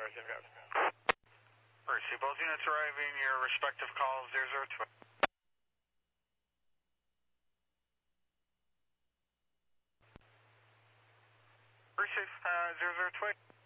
Receive, both units arriving, your respective calls, 002. Receive, 002.